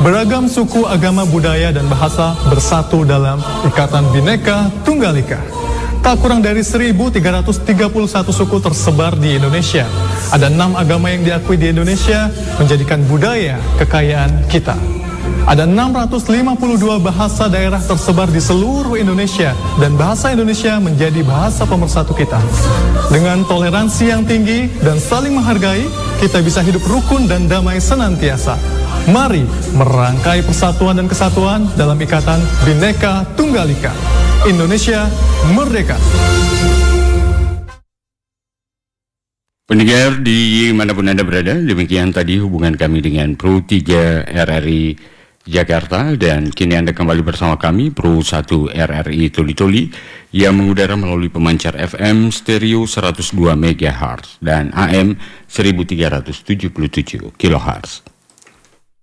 Beragam suku, agama, budaya, dan bahasa bersatu dalam Ikatan Bhinneka Tunggal Ika. Tak kurang dari 1.331 suku tersebar di Indonesia. Ada 6 agama yang diakui di Indonesia menjadikan budaya kekayaan kita. Ada 652 bahasa daerah tersebar di seluruh Indonesia dan bahasa Indonesia menjadi bahasa pemersatu kita. Dengan toleransi yang tinggi dan saling menghargai, kita bisa hidup rukun dan damai senantiasa. Mari merangkai persatuan dan kesatuan dalam Ikatan Bhinneka Tunggal Ika. Indonesia merdeka. Pendengar di manapun Anda berada, demikian tadi hubungan kami dengan Pro 3 RRI Jakarta, dan kini Anda kembali bersama kami Pro 1 RRI Toli-Toli yang mengudara melalui pemancar FM stereo 102 MHz dan AM 1377 kHz.